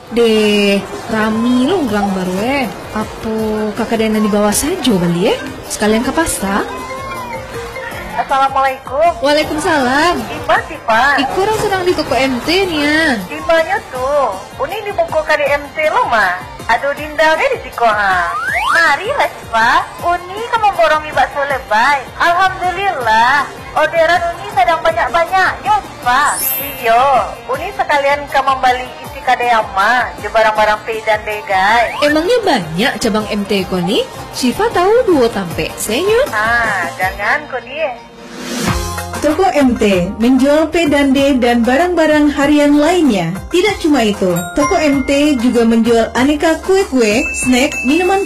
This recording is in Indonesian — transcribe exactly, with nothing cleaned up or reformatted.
Deh, rami lo orang baru eh. Apa kakak Dena di bawah saja kali ya? Sekalian ke pasta. Assalamualaikum. Waalaikumsalam. Ima sih Pak. Iku orang sedang di toko M T nya. Dimanya tuh? Uni di buku K D M T lo mah. Aduh Dinda deh di siko ha. Mari lah sih Pak. Uni kamu borongi bakso lebay. Alhamdulillah. Orderan Uni sedang banyak-banyaknya Pak. Iyo, Uni sekalian kamu beli isi kadeyama. Je barang-barang P dan D guys. Emangnya banyak cabang M T ko nih? Syifa tahu dua tampe. Senyum. Ah, jangan kok dia. Toko M T menjual P dan D dan barang-barang harian lainnya. Tidak cuma itu, Toko M T juga menjual aneka kue-kue, snack, minuman